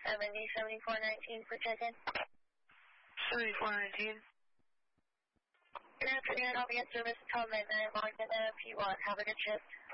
707419 for check-in. 7419. Good afternoon. I'll be in service until midnight. Logged in at P1. Have a good shift.